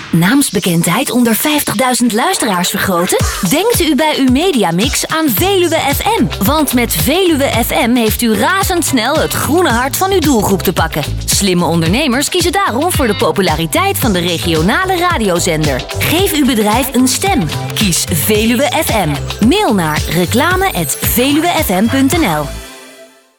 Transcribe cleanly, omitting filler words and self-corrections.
Naamsbekendheid onder 50.000 luisteraars vergroten? Denkt u bij uw mediamix aan Veluwe FM. Want met Veluwe FM heeft u razendsnel het groene hart van uw doelgroep te pakken. Slimme ondernemers kiezen daarom voor de populariteit van de regionale radiozender. Geef uw bedrijf een stem. Kies Veluwe FM. Mail naar reclame@veluwefm.nl.